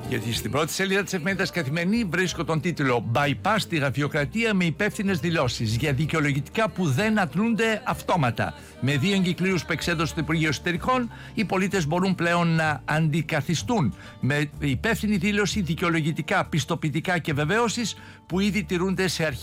Γιατί στην πρώτη σελίδα της εφημερίδας Καθημερινή βρίσκω τον τίτλο «Bypass στη γραφειοκρατία με υπεύθυνες δηλώσεις για δικαιολογητικά που δεν ατλούνται αυτόματα». Με 2 εγκυκλίους που εξέδωσε το Υπουργείο Εσωτερικών, οι πολίτες μπορούν πλέον να αντικαθιστούν με υπεύθυνη δήλωση δικαιολογητικά, πιστοποιητικά και βεβαίωσης που ήδη τηρούνται σε αρχή.